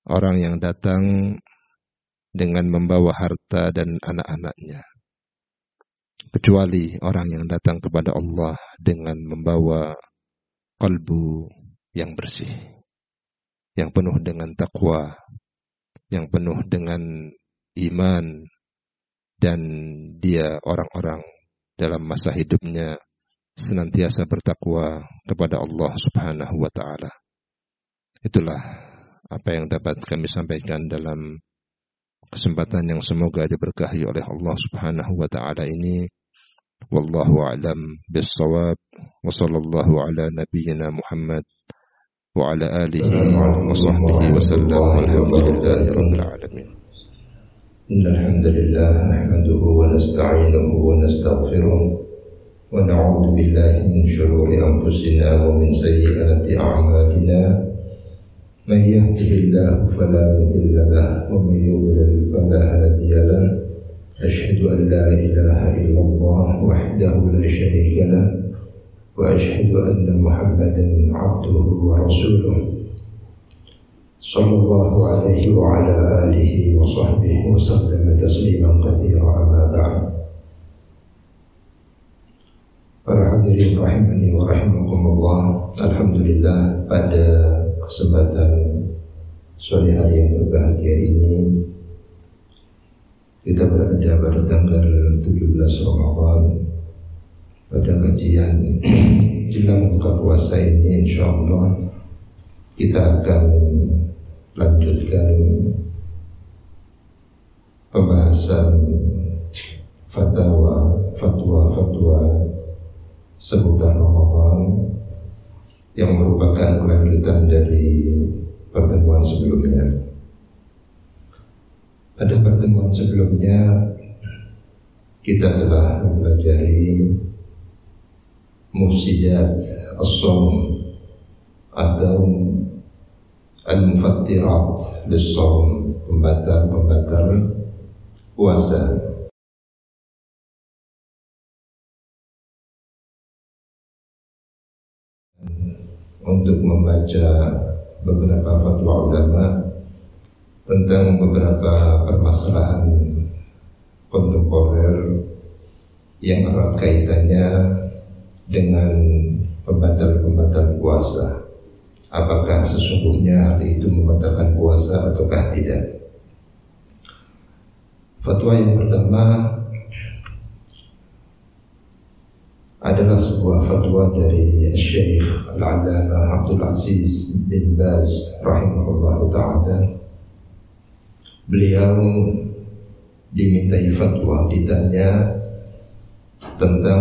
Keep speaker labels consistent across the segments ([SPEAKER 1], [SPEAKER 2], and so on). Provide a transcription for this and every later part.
[SPEAKER 1] orang yang datang dengan membawa harta dan anak-anaknya, kecuali orang yang datang kepada Allah dengan membawa kalbu yang bersih, yang penuh dengan takwa, yang penuh dengan iman, dan dia orang-orang dalam masa hidupnya senantiasa bertakwa kepada Allah Subhanahu wa ta'ala. Itulah apa yang dapat kami sampaikan dalam kesempatan yang semoga diberkahi oleh Allah Subhanahu wa ta'ala ini. Wallahu a'lam bis-shawab, wa sallallahu ala nabiyyina Muhammad wa ala alihi wa sahbihi wa sallam, walhamdulillahi rabbil alamin.
[SPEAKER 2] Innal hamdalillah nahmaduhu wa nasta'inuhu wa nastaghfiruh wa na'udzu billahi min shururi anfusina wa min sayyiati a'malina. Man yahdihillahu fala mudilla lahu wa man yudlil fala hadiya lahu. Asyhadu an la ilaha illallah wahdahu la syarika lahu wa asyhadu anna Muhammadan 'abduhu wa rasuluh. Sallallahu alaihi wa ala alihi wa sahbihi wa sallam tasliman katsira, amma ba'd. Para hadirin rahimani wa rahimakumullah, alhamdulillah pada kesempatan sore hari yang berbahagia ini kita berada pada tanggal 17 Ramadan pada kajian jelang buka puasa ini. Insyaallah kita akan lanjutkan pembahasan fatwa seputar Ramadan yang merupakan kelanjutan dari pertemuan sebelumnya. Pada pertemuan sebelumnya kita telah mempelajari mufsidat as-shaum atau al-mufattirat lis-shaum, pembatal puasa. Untuk membaca beberapa fatwa ulama tentang beberapa permasalahan kontemporer yang erat kaitannya dengan pembatal-pembatal puasa. Apakah sesungguhnya hal itu membatalkan puasa ataukah tidak? Fatwa yang pertama adalah sebuah fatwa dari Syekh Al-Allamah Abdul Aziz bin Baz rahimahullah ta'ala. Beliau dimintai fatwa, ditanya tentang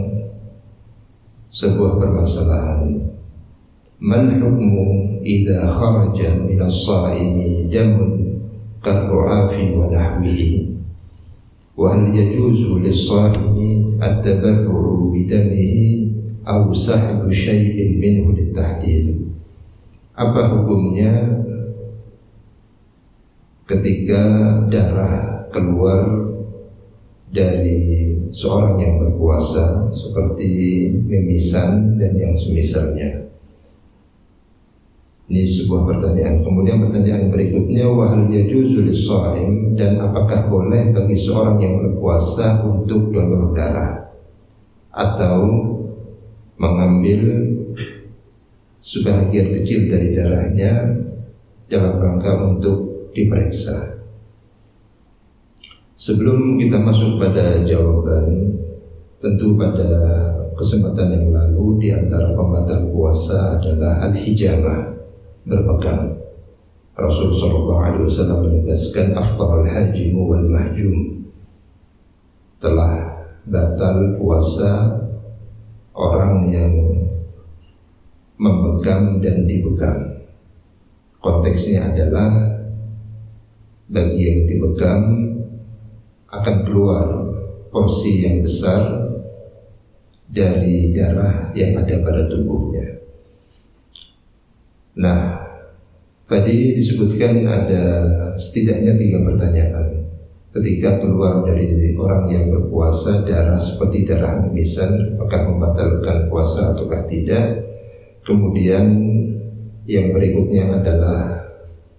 [SPEAKER 2] sebuah permasalahan. Mal hukmu idza kharaja min as-sha'imi damun kal-ru'afi wa nahwihi, wa hal yajuzu lis-sha'imi at-tabarru'u bidamihi aw sahbu syai'in minhu lit-tahdid. Apa hukumnya ketika darah keluar dari seorang yang berpuasa seperti mimisan dan yang semisalnya? Ini sebuah pertanyaan. Kemudian pertanyaan berikutnya, wa hal yajuzu lis-shaim, dan apakah boleh bagi seorang yang berpuasa untuk donor darah atau mengambil sebahagian kecil dari darahnya dalam rangka untuk diperiksa. Sebelum kita masuk pada jawaban, tentu pada kesempatan yang lalu di antara pembatal puasa adalah al-hijamah, berpegang. Rasul sallallahu alaihi wasallam menegaskan afdharul hajim wal mahjum, telah batal puasa orang yang memegang dan dipegang. Konteksnya adalah bagi yang dipegang akan keluar porsi yang besar dari darah yang ada pada tubuhnya. Nah, tadi disebutkan ada setidaknya 3 pertanyaan. Ketika keluar dari orang yang berpuasa darah seperti darah mimisan, apakah membatalkan puasa ataukah tidak? Kemudian yang berikutnya adalah